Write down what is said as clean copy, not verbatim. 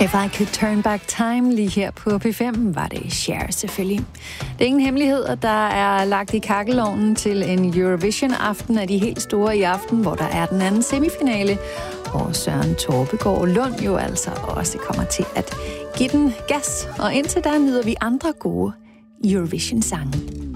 If I Could Turn Back Time lige her på P5, var det Cher selvfølgelig. Det er ingen hemmelighed, at der er lagt i kakkelovnen til en Eurovision-aften af de helt store i aften, hvor der er den anden semifinale, hvor Søren Torpegaard Lund jo altså også kommer til at give den gas. Og indtil der nyder vi andre gode Eurovision-sange.